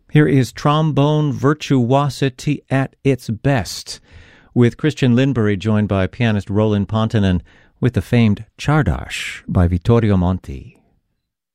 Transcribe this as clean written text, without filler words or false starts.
Here is trombone virtuosity at its best, with Christian Lindbury joined by pianist Roland Pontonen with the famed Czardas by Vittorio Monti.